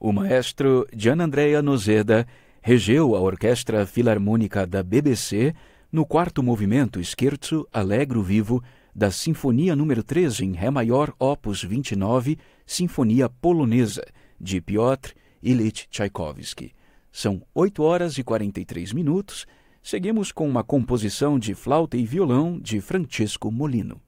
O maestro Gian Andrea Nozeda regeu a Orquestra Filarmônica da BBC no quarto movimento Scherzo Allegro Vivo da Sinfonia número 3 em Ré maior, opus 29, Sinfonia Polonesa, de Piotr Ilyich Tchaikovsky. São 8h43. Seguimos com uma composição de flauta e violão de Francesco Molino.